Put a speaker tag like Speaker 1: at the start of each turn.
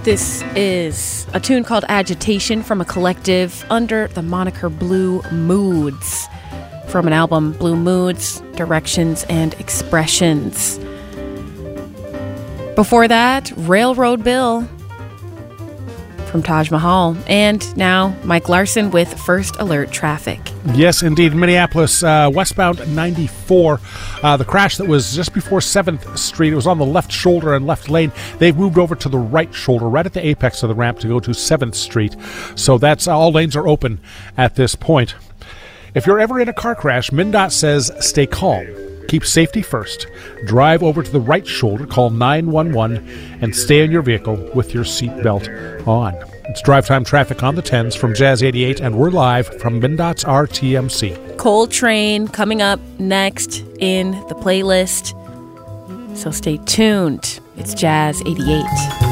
Speaker 1: This is a tune called Agitation from a collective under the moniker Blue Moods, from an album Blue Moods, Directions and Expressions. Before that, Railroad Bill from Taj Mahal. And now Mike Larson with First Alert Traffic.
Speaker 2: Yes, indeed. Minneapolis, westbound 94. The crash that was just before 7th Street, it was on the left shoulder and left lane. They've moved over to the right shoulder, right at the apex of the ramp to go to 7th Street. So that's all lanes are open at this point. If you're ever in a car crash, MnDOT says stay calm. Keep safety first. Drive over to the right shoulder, call 911, and stay in your vehicle with your seatbelt on. It's Drive Time Traffic on the 10s from Jazz 88, and we're live from MnDOT's RTMC.
Speaker 1: Coltrane coming up next in the playlist, so stay tuned. It's Jazz 88.